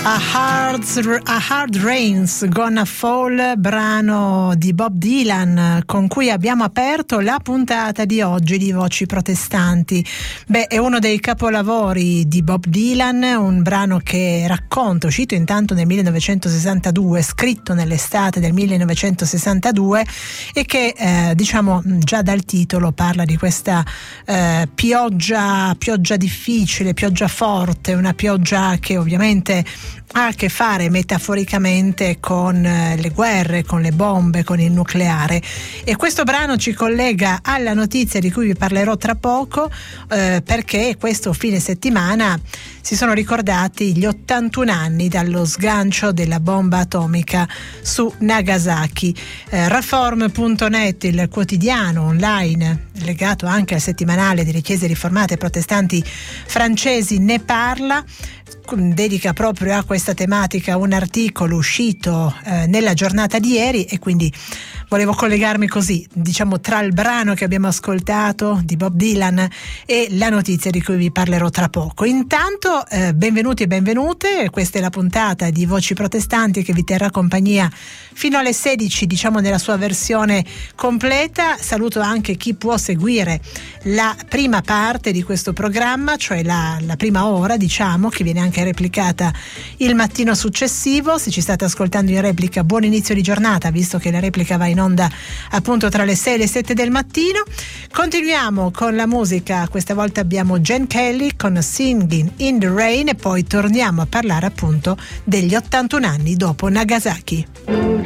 A Hard Rain's Gonna Fall, brano di Bob Dylan con cui abbiamo aperto la puntata di oggi di Voci Protestanti. È uno dei capolavori di Bob Dylan, un brano che racconta, uscito intanto nel 1962, scritto nell'estate del 1962 e che diciamo già dal titolo parla di questa pioggia difficile, pioggia forte, una pioggia che ovviamente ha a che fare metaforicamente con le guerre, con le bombe, con il nucleare. E questo brano ci collega alla notizia di cui vi parlerò tra poco, perché questo fine settimana si sono ricordati gli 81 anni dallo sgancio della bomba atomica su Nagasaki. Reform.net, il quotidiano online legato anche al settimanale di Chiese riformate e protestanti francesi, ne parla, dedica proprio a questa tematica un articolo uscito nella giornata di ieri, e quindi volevo collegarmi così, diciamo, tra il brano che abbiamo ascoltato di Bob Dylan e la notizia di cui vi parlerò tra poco. Intanto benvenuti e benvenute, questa è la puntata di Voci Protestanti che vi terrà compagnia fino alle 16, diciamo nella sua versione completa. Saluto anche chi può seguire la prima parte di questo programma, cioè la prima ora, diciamo, che viene anche replicata il mattino successivo. Se ci state ascoltando in replica, buon inizio di giornata, visto che la replica va in onda appunto tra le 6 e le 7 del mattino. Continuiamo con la musica, questa volta abbiamo Gene Kelly con Singing in the Rain e poi torniamo a parlare appunto degli 81 anni dopo Nagasaki.